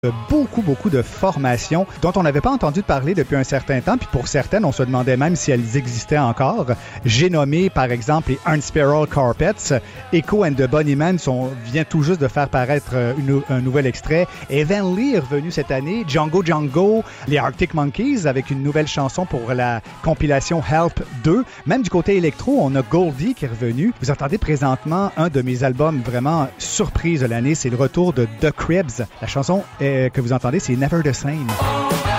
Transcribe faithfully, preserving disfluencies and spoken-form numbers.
beaucoup, beaucoup de formations dont on n'avait pas entendu parler depuis un certain temps, puis pour certaines, on se demandait même si elles existaient encore. J'ai nommé, par exemple, les Unspiral Carpets. Echo and the Bunnymen sont, vient tout juste de faire paraître une, un nouvel extrait. Evan Lee est revenu cette année. Django Django, les Arctic Monkeys avec une nouvelle chanson pour la compilation Help deux. Même du côté électro, on a Goldie qui est revenu. Vous entendez présentement un de mes albums vraiment surprise de l'année, c'est le retour de The Cribs. La chanson est que vous entendez, c'est Never the Same.